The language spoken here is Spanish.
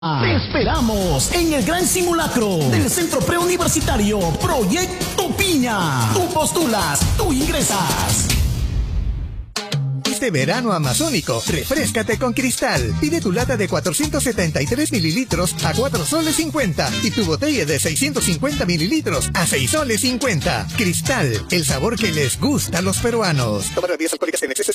Te esperamos en el gran simulacro del Centro Preuniversitario Proyecto Piña. Tú postulas, tú ingresas. Este verano amazónico, refréscate con Cristal. Pide tu lata de 473 mililitros a 4 soles 50 y tu botella de 650 mililitros a 6 soles 50. Cristal, el sabor que les gusta a los peruanos. Tomar bebidas alcohólicas en exceso